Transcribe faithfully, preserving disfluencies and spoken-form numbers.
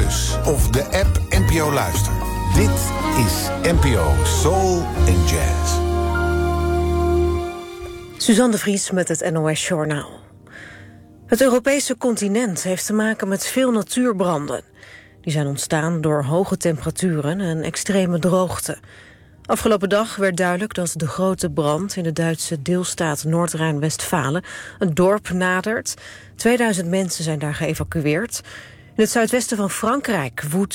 thuis of de app N P O Luister. Dit is N P O Soul and Jazz. Suzanne de Vries met het N O S Journaal. Het Europese continent heeft te maken met veel natuurbranden. Die zijn ontstaan door hoge temperaturen en extreme droogte. Afgelopen dag werd duidelijk dat de grote brand in de Duitse deelstaat Noord-Rijn-Westfalen een dorp nadert. tweeduizend mensen zijn daar geëvacueerd. In het zuidwesten van Frankrijk woedt